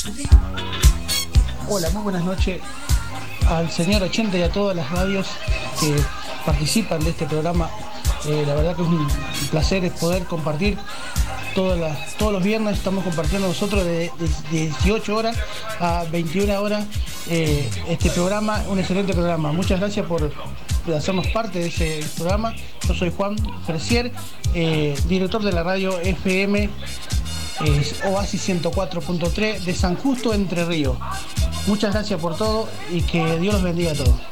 Hola, muy buenas noches al señor 80 y a todas las radios que participan de este programa. La verdad que es un placer poder compartir todos los viernes. Estamos compartiendo nosotros de 18 horas a 21 horas este programa, un excelente programa. Muchas gracias por hacernos parte de ese programa. Yo soy Juan Fresier, director de la radio FM Oasis 104.3 de San Justo, Entre Ríos. Muchas gracias por todo y que Dios los bendiga a todos.